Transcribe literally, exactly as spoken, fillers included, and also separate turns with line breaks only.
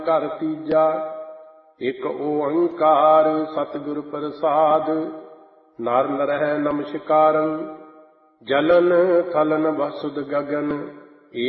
ਘਰ ਤੀਜਾ। ਇਕ ਓੰਕਾਰ ਸਤਿਗੁਰ ਪ੍ਰਸਾਦ, ਨਰ ਨਰਹਿ ਨਮਸਕਾਰੰ। ਜਲਨ ਥਲਨ ਵਸੁਧ ਗਗਨ,